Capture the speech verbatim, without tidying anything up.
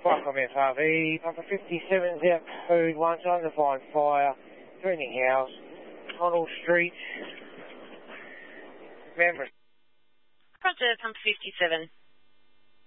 Welcome F R V, Papa fifty-seven's out code one, under fire fire, Training House, Connell Street, Member. Roger, Pump fifty-seven.